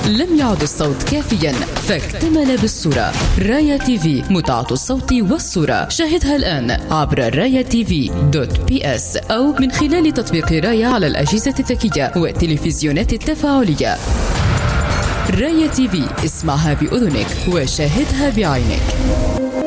لم يعد الصوت كافيا فاكتمل بالصورة. راية تيفي، متعة الصوت والصورة. شاهدها الآن عبر rayatv.ps أو من خلال تطبيق راية على الأجهزة الذكية والتلفزيونات التفاعلية. راية تيفي، اسمعها بأذنك وشاهدها بعينك.